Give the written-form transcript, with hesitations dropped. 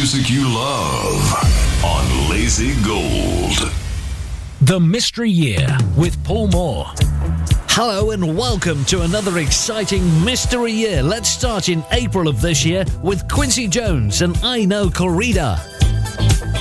music you love on Lazy Gold. The Mystery Year with Paul Moore. Hello and welcome to another exciting Mystery Year. Let's start in April of this year with Quincy Jones and I Know Corrida.